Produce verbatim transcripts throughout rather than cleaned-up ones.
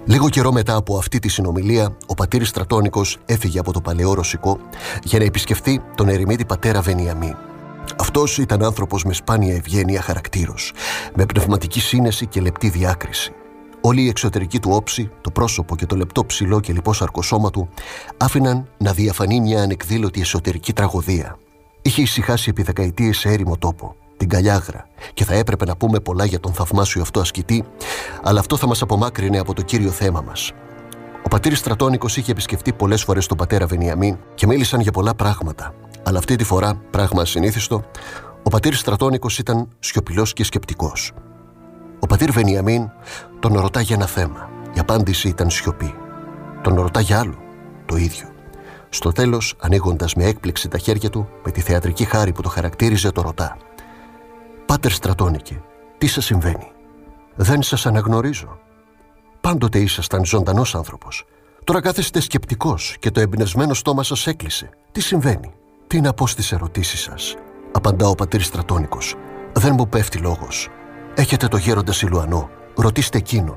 Λίγο καιρό μετά από αυτή τη συνομιλία, ο πατήρ Στρατώνικος έφυγε από το παλαιό Ρωσικό για να επισκεφτεί τον ερημίτη πατέρα Βενιαμίν. Αυτός ήταν άνθρωπος με σπάνια ευγένεια χαρακτήρος, με πνευματική σύνεση και λεπτή διάκριση. Όλη η εξωτερική του όψη, το πρόσωπο και το λεπτό ψηλό και λοιπό σαρκοσώμα του άφηναν να διαφανεί μια ανεκδήλωτη εσωτερική τραγωδία. Είχε ησυχάσει επί δεκαετίες σε έρημο τόπο, την Καλιάγρα, και θα έπρεπε να πούμε πολλά για τον θαυμάσιο αυτό ασκητή, αλλά αυτό θα μας απομάκρυνε από το κύριο θέμα μας. Ο πατήρ Στρατώνικος είχε επισκεφτεί πολλές φορές τον πατέρα Βενιαμίν και μίλησαν για πολλά πράγματα. Αλλά αυτή τη φορά, πράγμα ασυνήθιστο, ο πατήρ Στρατώνικος ήταν σιωπηλός και σκεπτικός. Ο πατήρ Βενιαμίν τον ρωτά για ένα θέμα. Η απάντηση ήταν σιωπή. Τον ρωτά για άλλο, το ίδιο. Στο τέλος, ανοίγοντας με έκπληξη τα χέρια του, με τη θεατρική χάρη που το χαρακτήριζε, το ρωτά. «Πάτερ Στρατώνικε, τι σας συμβαίνει? Δεν σας αναγνωρίζω. Πάντοτε ήσασταν ζωντανός άνθρωπος. Τώρα κάθεστε σκεπτικός και το εμπνευσμένο στόμα σας έκλεισε. Τι συμβαίνει?» «Τι να πω στις ερωτήσεις σας?» απαντά ο πατήρ Στρατώνικος. «Δεν μου πέφτει λόγος. Έχετε το γέροντα Σιλουανό. Ρωτήστε εκείνον».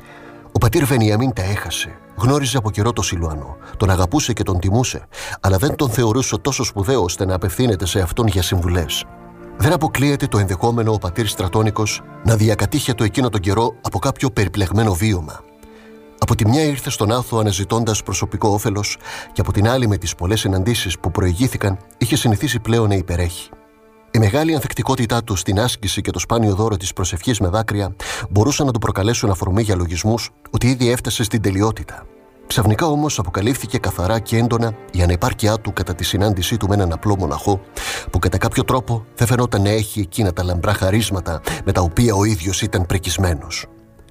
Ο πατήρ Βενιαμίν τα έχασε. Γνώριζε από καιρό τον Σιλουανό. Τον αγαπούσε και τον τιμούσε, αλλά δεν τον θεωρούσε τόσο σπουδαίο ώστε να απευθύνεται σε αυτόν για συμβουλές. Δεν αποκλείεται το ενδεχόμενο ο πατήρ Στρατώνικος να διακατήχεται εκείνο τον καιρό από κάποιο περιπλεγμένο βίωμα. Από τη μια ήρθε στον Άθο αναζητώντας προσωπικό όφελος, και από την άλλη, με τις πολλές συναντήσεις που προηγήθηκαν, είχε συνηθίσει πλέον να υπερέχει. Η μεγάλη ανθεκτικότητά του στην άσκηση και το σπάνιο δώρο της προσευχής με δάκρυα μπορούσαν να του προκαλέσουν αφορμή για λογισμούς ότι ήδη έφτασε στην τελειότητα. Ξαφνικά όμως αποκαλύφθηκε καθαρά και έντονα η ανεπάρκειά του κατά τη συνάντησή του με έναν απλό μοναχό, που κατά κάποιο τρόπο δεν φαινόταν να έχει εκείνα τα λαμπρά χαρίσματα με τα οποία ο ίδιος ήταν πρικισμένος.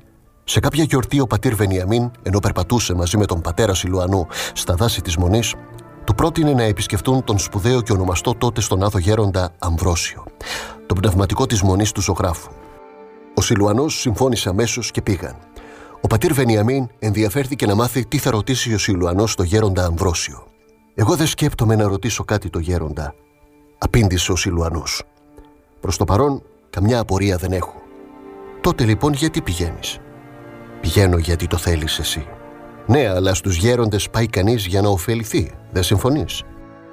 Σε κάποια γιορτή, ο πατήρ Βενιαμίν, ενώ περπατούσε μαζί με τον πατέρα Σιλουανό στα δάση της Μονής, του πρότεινε να επισκεφτούν τον σπουδαίο και ονομαστό τότε στον Άθο γέροντα Αμβρόσιο, τον πνευματικό της Μονής του ζωγράφου. Ο Σιλουανός συμφώνησε αμέσως και πήγαν. Ο πατήρ Βενιαμίν ενδιαφέρθηκε να μάθει τι θα ρωτήσει ο Σιλουανός στο γέροντα Αμβρόσιο. «Εγώ δεν σκέπτομαι να ρωτήσω κάτι το γέροντα», απήντησε ο Σιλουανός. «Προς το παρόν, καμιά απορία δεν έχω». «Τότε λοιπόν γιατί πηγαίνεις?» «Πηγαίνω γιατί το θέλεις εσύ». «Ναι, αλλά στους γέροντες πάει κανείς για να ωφεληθεί, δεν συμφωνείς?»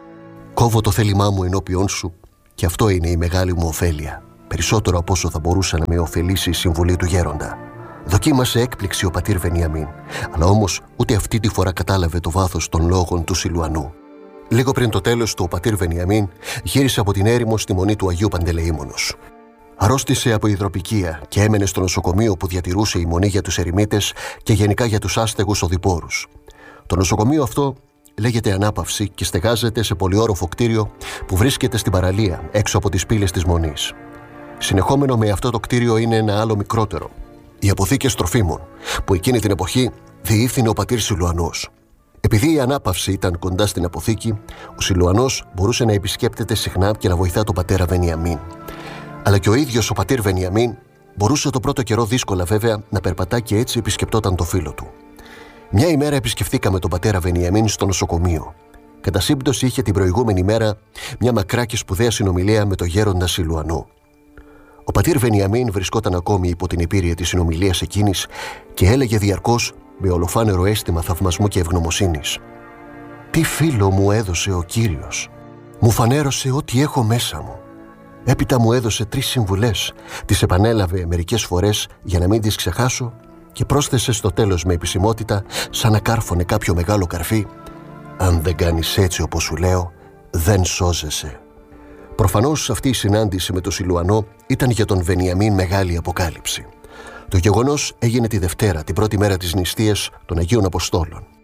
«Κόβω το θέλημά μου ενώπιόν σου και αυτό είναι η μεγάλη μου ωφέλεια, περισσότερο από όσο θα μπορούσε να με ωφελήσει η συμβουλή του γέροντα». Δοκίμασε έκπληξη ο πατήρ Βενιαμίν, αλλά όμως ούτε αυτή τη φορά κατάλαβε το βάθος των λόγων του Σιλουανού. Λίγο πριν το τέλος του, ο πατήρ Βενιαμίν γύρισε από την έρημο στη Μονή του Αγίου Παντελεήμονος. Αρρώστησε από υδροπικία και έμενε στο νοσοκομείο που διατηρούσε η Μονή για τους ερημίτες και γενικά για τους άστεγους οδηπόρους. Το νοσοκομείο αυτό λέγεται Ανάπαυση και στεγάζεται σε πολυόροφο κτίριο που βρίσκεται στην παραλία έξω από τις πύλες της Μονής. Συνεχόμενο με αυτό το κτίριο είναι ένα άλλο μικρότερο, οι αποθήκες τροφίμων, που εκείνη την εποχή διεύθυνε ο πατήρ Σιλουανός. Επειδή η Ανάπαυση ήταν κοντά στην αποθήκη, ο Σιλουανός μπορούσε να επισκέπτεται συχνά και να βοηθά τον πατέρα Βενιαμίν. Αλλά και ο ίδιος ο πατήρ Βενιαμίν μπορούσε το πρώτο καιρό, δύσκολα βέβαια, να περπατά και έτσι επισκεπτόταν το φίλο του. Μια ημέρα επισκεφθήκαμε τον πατέρα Βενιαμίν στο νοσοκομείο. Κατά σύμπτωση είχε την προηγούμενη μέρα μια μακρά και σπουδαία συνομιλία με τον γέροντα Σιλουανό. Ο πατήρ Βενιαμίν βρισκόταν ακόμη υπό την επίρρεια της συνομιλίας εκείνης και έλεγε διαρκώς με ολοφάνερο αίσθημα θαυμασμού και ευγνωμοσύνης. «Τι φίλο μου έδωσε ο Κύριος! Μου φανέρωσε ό,τι έχω μέσα μου. Έπειτα μου έδωσε τρεις συμβουλές, τις επανέλαβε μερικές φορές για να μην τις ξεχάσω και πρόσθεσε στο τέλος με επισημότητα, σαν να κάρφωνε κάποιο μεγάλο καρφί: αν δεν κάνεις έτσι όπως σου λέω, δεν σώζεσαι». Προφανώς αυτή η συνάντηση με τον Σιλουανό ήταν για τον Βενιαμίν μεγάλη αποκάλυψη. Το γεγονός έγινε τη Δευτέρα, την πρώτη μέρα της νηστείας των Αγίων Αποστόλων.